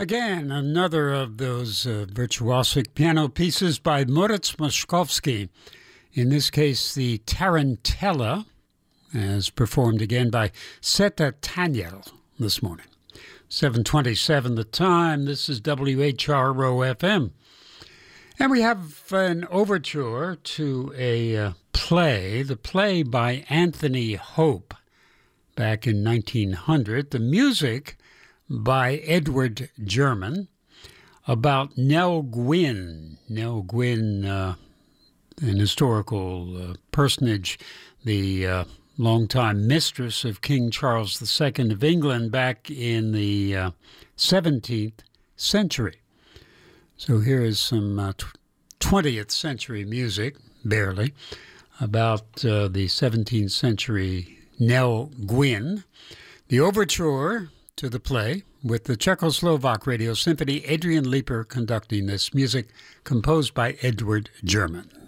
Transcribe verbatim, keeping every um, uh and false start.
Again, another of those uh, virtuosic piano pieces by Moritz Moszkowski. In this case, the Tarantella, as performed again by Seta Taniel this morning. seven twenty-seven the time. This is W H R O F M. And we have an overture to a uh, play, the play by Anthony Hope back in nineteen hundred. The music by Edward German about Nell Gwyn. Nell Gwyn, uh, an historical uh, personage, the uh, longtime mistress of King Charles the Second of England back in the uh, seventeenth century. So here is some uh, twentieth century music, barely, about uh, the seventeenth century Nell Gwyn. The overture to the play with the Czechoslovak Radio Symphony, Adrian Leeper conducting this music composed by Edward German.